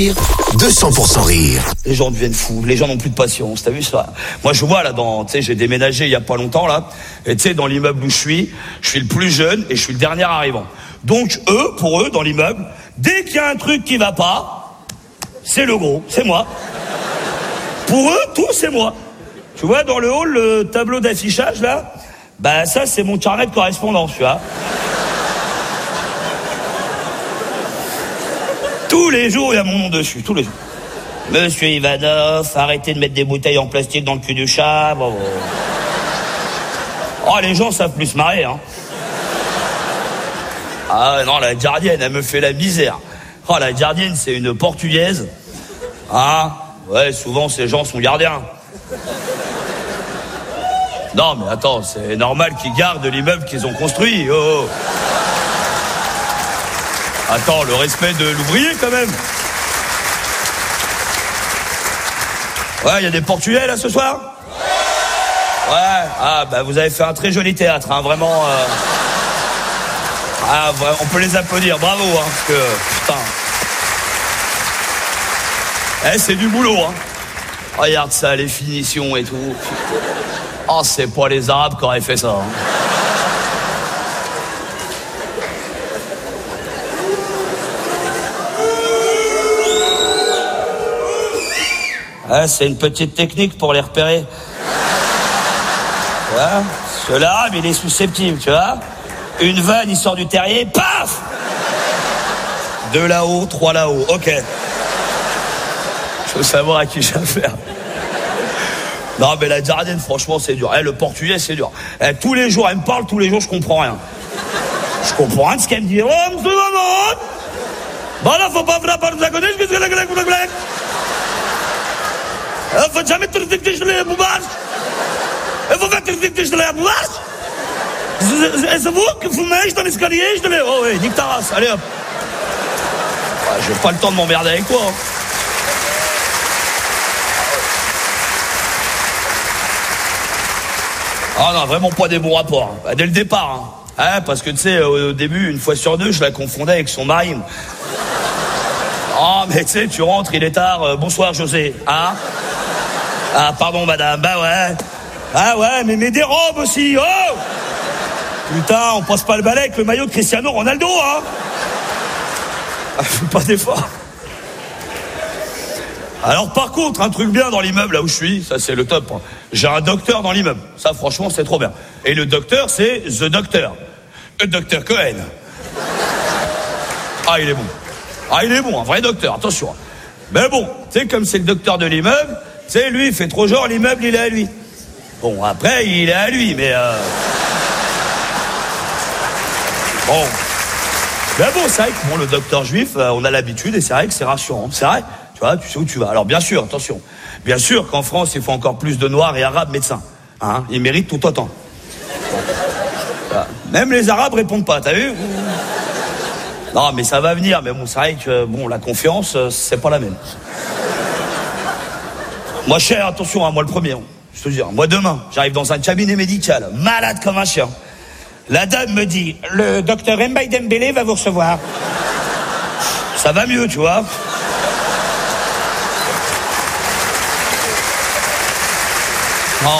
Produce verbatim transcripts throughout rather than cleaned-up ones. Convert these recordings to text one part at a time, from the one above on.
deux cents pour cent rire. Les gens deviennent fous, les gens n'ont plus de patience, t'as vu ça? Moi je vois là, dans, tu sais, j'ai déménagé il y a pas longtemps là, et tu sais, dans l'immeuble où je suis, je suis le plus jeune et je suis le dernier arrivant. Donc eux, pour eux, dans l'immeuble, dès qu'il y a un truc qui va pas, c'est le gros, c'est moi. Pour eux, tout c'est moi. Tu vois, dans le hall, le tableau d'affichage là, bah ça c'est mon carnet de correspondance, tu vois. Tous les jours, il y a mon nom dessus, tous les jours. Monsieur Ivanov, arrêtez de mettre des bouteilles en plastique dans le cul du chat. Bon, bon. Oh, les gens savent plus se marrer, hein. Ah non, la gardienne, elle me fait la misère. Oh, la gardienne, c'est une Portugaise. Ah, ouais, souvent, ces gens sont gardiens. Non, mais attends, c'est normal qu'ils gardent l'immeuble qu'ils ont construit. Oh, oh. Attends, le respect de l'ouvrier, quand même. Ouais, il y a des Portugais, là, ce soir? Ouais. Ah, bah, vous avez fait un très joli théâtre, hein, vraiment. Euh... Ah, on peut les applaudir, bravo, hein, parce que, putain. Eh, c'est du boulot, hein. Regarde ça, les finitions et tout. Oh, c'est pas les Arabes qui auraient fait ça, hein. Ah, c'est une petite technique pour les repérer. Tu vois, ce l'arabe, il est susceptible, tu vois. Une vanne, il sort du terrier, paf! Deux là-haut, trois là-haut, ok. Je veux savoir à qui j'ai affaire. Non, mais la gardienne, franchement, c'est dur. Eh, le portugais, c'est dur. Eh, tous les jours, elle me parle, tous les jours, je comprends rien. Je comprends rien de ce qu'elle me dit. Oh, monsieur maman! Bah là, faut pas frapper de la connaître, qu'est-ce que la glaque, la glaque? Il faut jamais te respecter sur les boubards. Il faut pas te respecter sur les boubards. C'est vous que vous mettez dans l'escalier, je te l'ai. Oh oui, nique ta race, allez hop. Ouais, j'ai pas le temps de m'emmerder avec toi. Hein. Ah non, vraiment pas des bons rapports. Hein. Dès le départ. Hein. Hein, parce que tu sais, au début, une fois sur deux, je la confondais avec son mari. Oh, mais tu sais, tu rentres, il est tard. Euh, bonsoir, José. Hein? Ah, pardon, madame. Bah ouais. Ah ouais, mais mets des robes aussi. Oh! Putain, on passe pas le balai avec le maillot de Cristiano Ronaldo, hein? Ah, fais pas d'effort. Alors, par contre, un truc bien dans l'immeuble, là où je suis, ça, c'est le top. Hein. J'ai un docteur dans l'immeuble. Ça, franchement, c'est trop bien. Et le docteur, c'est The Doctor. Le docteur Cohen. Ah, il est bon. Ah, il est bon, un vrai docteur, attention. Mais bon, tu sais, comme c'est le docteur de l'immeuble, tu sais, lui, il fait trop genre, l'immeuble, il est à lui. Bon, après, il est à lui, mais... Euh... Bon. Mais bon, c'est vrai que bon, le docteur juif, euh, on a l'habitude, et c'est vrai que c'est rassurant. C'est vrai, tu vois, tu sais où tu vas. Alors, bien sûr, attention, bien sûr qu'en France, il faut encore plus de Noirs et Arabes médecins. Hein, ils méritent tout autant. Voilà. Même les Arabes répondent pas, t'as vu? Non, mais ça va venir, mais bon, c'est vrai que, bon, la confiance, c'est pas la même. Moi, cher, attention, hein, moi le premier, hein, je te dis, moi demain, j'arrive dans un cabinet médical, malade comme un chien. La dame me dit, le docteur Mbaye Dembélé va vous recevoir. Ça va mieux, tu vois. Non.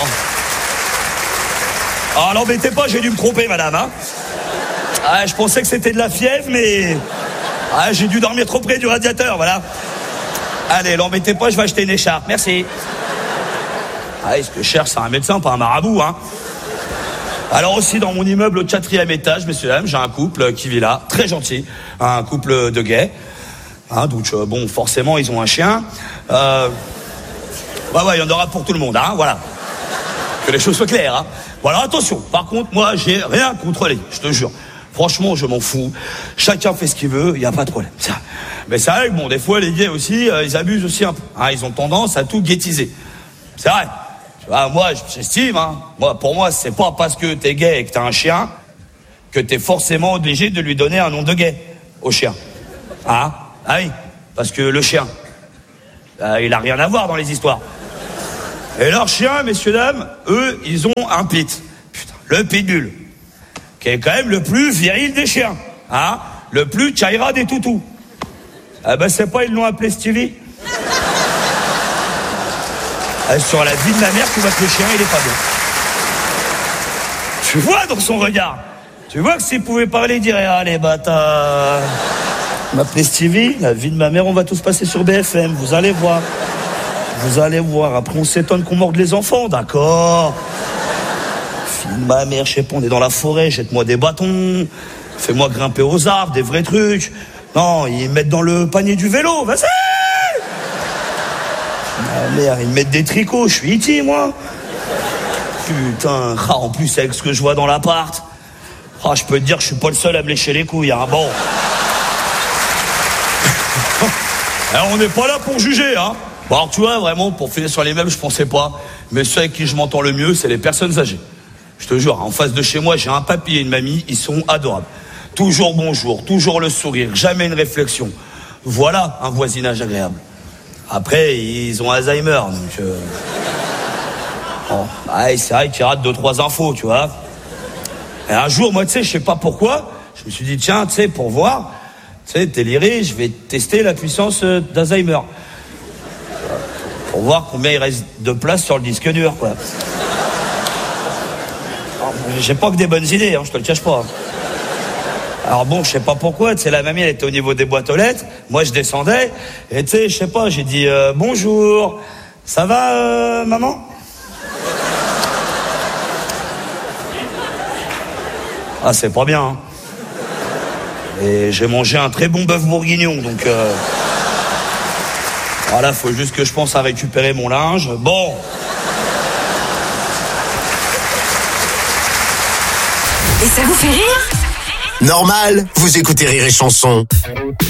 Ah, l'embêtez pas, j'ai dû me tromper, madame, hein. Ah, je pensais que c'était de la fièvre, mais... Ah, j'ai dû dormir trop près du radiateur, voilà. Allez, l'embêtez pas, je vais acheter une écharpe, merci. Ah, ce que je cherche, c'est un médecin, pas un marabout, hein. Alors aussi, dans mon immeuble au quatrième étage, messieurs, dames, j'ai un couple qui vit là, très gentil, un couple de gays. Hein, donc, euh, bon, forcément, ils ont un chien. Euh... Ouais, ouais, il y en aura pour tout le monde, hein, voilà. Que les choses soient claires, hein. Voilà, attention, par contre, moi, j'ai rien contre les, je te jure. Franchement, je m'en fous. Chacun fait ce qu'il veut, il n'y a pas de problème. Ça. Mais c'est vrai que, bon, des fois, les gays aussi, euh, ils abusent aussi un peu. Hein, ils ont tendance à tout gaytiser. C'est vrai. Tu vois, moi, j'estime, hein. Moi, pour moi, c'est pas parce que t'es gay et que t'as un chien que t'es forcément obligé de lui donner un nom de gay au chien. Hein? Ah oui. Parce que le chien, euh, il a rien à voir dans les histoires. Et leurs chiens, messieurs, dames, eux, ils ont un pit. Putain, le pitbull. Qui est quand même le plus viril des chiens, hein, le plus tchaïra des toutous. Ah bah c'est pas, ils l'ont appelé Stevie. Ah, sur la vie de ma mère, tu vois que le chien, il est pas bien. Tu vois dans son regard. Tu vois que s'il pouvait parler, il dirait, allez bâtard. M'appeler Stevie, la vie de ma mère, on va tous passer sur B F M, vous allez voir. Vous allez voir, après on s'étonne qu'on morde les enfants, d'accord. Fille de ma mère, je sais pas, on est dans la forêt, jette-moi des bâtons, fais-moi grimper aux arbres, des vrais trucs. Non, ils mettent dans le panier du vélo, vas-y. Ma mère, ils mettent des tricots, je suis iti, moi. Putain, ah, en plus avec ce que je vois dans l'appart, ah, je peux te dire que je suis pas le seul à me lécher les couilles, hein, bon. Alors, on n'est pas là pour juger, hein. Bon, alors, tu vois, vraiment, pour finir sur les meubles, je pensais pas. Mais ceux avec qui je m'entends le mieux, c'est les personnes âgées. Je te jure, en face de chez moi, j'ai un papy et une mamie, ils sont adorables. Toujours bonjour, toujours le sourire, jamais une réflexion. Voilà un voisinage agréable. Après, ils ont Alzheimer, donc... Euh... Bon, ouais, c'est vrai qu'ils ratent deux, trois infos, tu vois. Et un jour, moi, tu sais, je sais pas pourquoi, je me suis dit, tiens, tu sais, pour voir... Tu sais, déliré, je vais tester la puissance d'Alzheimer. Pour voir combien il reste de place sur le disque dur, quoi. J'ai pas que des bonnes idées, hein, je te le cache pas. Alors bon, je sais pas pourquoi, tu sais, la mamie, elle était au niveau des boîtes aux lettres. Moi, je descendais. Et tu sais, je sais pas, j'ai dit, euh, bonjour. Ça va, euh, maman? Ah, c'est pas bien, hein. Et j'ai mangé un très bon bœuf bourguignon, donc... Euh... Voilà, faut juste que je pense à récupérer mon linge. Bon. Et ça vous fait rire? Normal, vous écoutez Rire et Chanson.